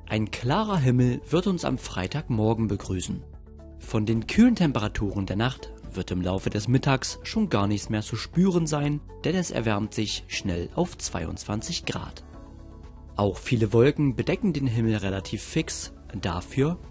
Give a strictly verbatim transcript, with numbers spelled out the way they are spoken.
Ein klarer Himmel wird uns am Freitagmorgen begrüßen. Von den kühlen Temperaturen der Nacht wird im Laufe des Mittags schon gar nichts mehr zu spüren sein, denn es erwärmt sich schnell auf zweiundzwanzig Grad. Auch viele Wolken bedecken den Himmel relativ fix, dafür